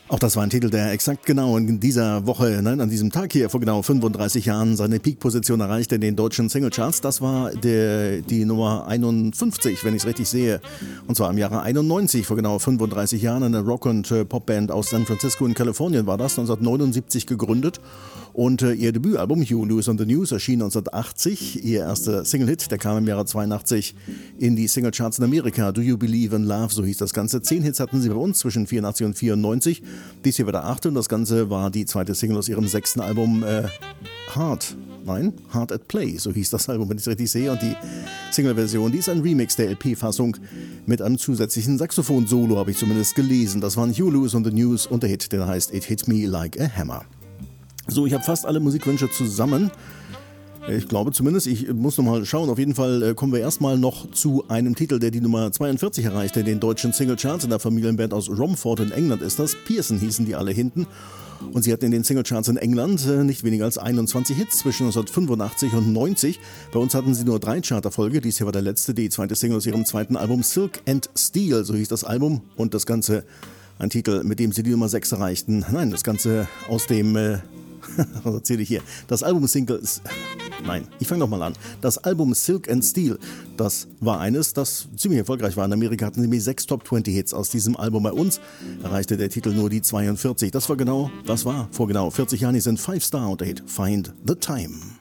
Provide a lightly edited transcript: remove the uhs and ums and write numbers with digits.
Auch das war ein Titel, der exakt genau in dieser Woche, nein, an diesem Tag hier vor genau 35 Jahren seine Peak-Position erreichte in den deutschen Singlecharts. Das war die Nummer 51, wenn ich es richtig sehe. Und zwar im Jahre 91, vor genau 35 Jahren. Eine Rock- und Popband aus San Francisco in Kalifornien war das, 1979 gegründet. Und ihr Debütalbum Huey Lewis on the News erschien 1980. Ihr erster Single-Hit, der kam im Jahre 82 in die Singlecharts in Amerika. Do You Believe in Love, so hieß das Ganze. 10 Hits hatten sie bei uns zwischen 84 und 94. Dies hier war der 8. und das Ganze war die zweite Single aus ihrem 6. Album Hard at Play, so hieß das Album, wenn ich es richtig sehe. Und die Single-Version, die ist ein Remix der LP-Fassung mit einem zusätzlichen Saxophon-Solo, habe ich zumindest gelesen. Das waren Huey Lewis on the News und der Hit, der heißt It Hit Me Like a Hammer. So, ich habe fast alle Musikwünsche zusammen. Ich glaube zumindest, ich muss nochmal schauen. Auf jeden Fall kommen wir erstmal noch zu einem Titel, der die Nummer 42 erreichte in den deutschen Singlecharts. In der Familienband aus Romford in England ist das. Pearson hießen die alle hinten. Und sie hatten in den Singlecharts in England nicht weniger als 21 Hits zwischen 1985 und 90. Bei uns hatten sie nur 3 Charterfolge. Dies hier war der letzte, die zweite Single aus ihrem zweiten Album Silk and Steel, so hieß das Album. Und das Ganze ein Titel, mit dem sie die Nummer 6 erreichten. Nein, das Ganze aus dem... was erzähle ich hier? Das Album ich fange nochmal an. Das Album Silk and Steel, das war eines, das ziemlich erfolgreich war. In Amerika hatten sie nämlich 6 Top 20 Hits aus diesem Album. Bei uns erreichte der Titel nur die 42. Das war vor genau 40 Jahren. Die sind 5-Star und der Hit Find the Time.